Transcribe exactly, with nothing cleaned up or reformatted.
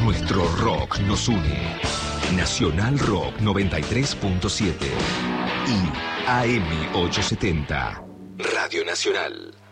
Nuestro rock nos une. Nacional Rock noventa y tres punto siete y A M ochocientos setenta. Radio Nacional.